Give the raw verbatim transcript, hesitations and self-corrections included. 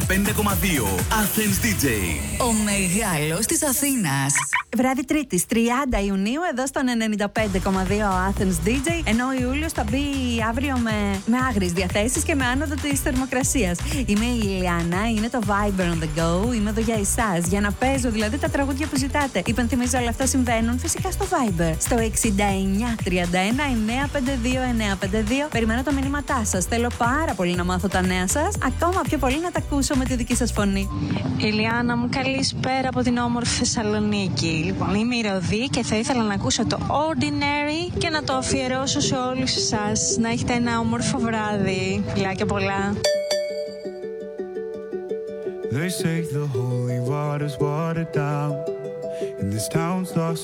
πέντε κόμμα δύο Athens ντι τζέι. Ο μεγάλος της Αθήνας. Βράδυ Τρίτης, τριάντα Ιουνίου, εδώ στον ενενήντα πέντε κόμμα δύο Athens ντι τζέι. Ενώ ο Ιούλιος θα μπει αύριο με, με άγριες διαθέσεις και με άνοδο της θερμοκρασίας. Είμαι η Ηλιάνα, είναι το Viber on the go. Είμαι εδώ για εσάς, για να παίζω δηλαδή τα τραγούδια που ζητάτε. Υπενθυμίζω, όλα αυτά συμβαίνουν φυσικά στο Viber. Στο εξήντα εννιά τριάντα ένα εννιακόσια πενήντα δύο εννιακόσια πενήντα δύο. Περιμένω τα μηνύματά σας. Θέλω πάρα πολύ να μάθω τα νέα σας. Ακόμα πιο πολύ να τα ακούσω με τη δική σας φωνή. Ηλιάνα μου, καλησπέρα από την όμορφη Θεσσαλονίκη. Λοιπόν, είμαι η Ροδή και θα ήθελα να ακούσω το Ordinary και να το αφιερώσω σε όλους εσάς. Να έχετε ένα όμορφο βράδυ. Φιλάκια πολλά. They say the holy water's watered down, and this town's lost